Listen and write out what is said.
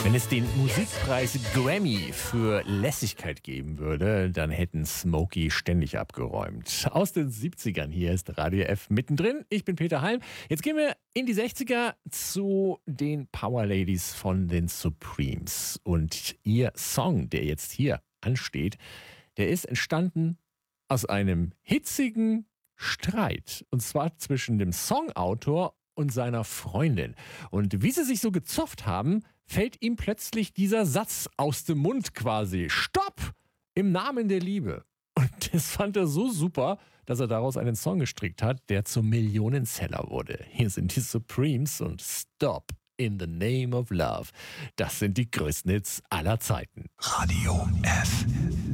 Wenn es den Musikpreis Grammy für Lässigkeit geben würde, dann hätten Smokey ständig abgeräumt. Aus den 70ern, hier ist Radio F mittendrin. Ich bin Peter Halm. Jetzt gehen wir in die 60er zu den Power Ladies von den Supremes. Und ihr Song, der jetzt hier ansteht, der ist entstanden aus einem hitzigen Streit. Und zwar zwischen dem Songautor und seiner Freundin. Und wie sie sich so gezofft haben, fällt ihm plötzlich dieser Satz aus dem Mund quasi. Stopp! Im Namen der Liebe. Und das fand er so super, dass er daraus einen Song gestrickt hat, der zum Millionenseller wurde. Hier sind die Supremes und Stop in the Name of Love. Das sind die größten Hits aller Zeiten. Radio F.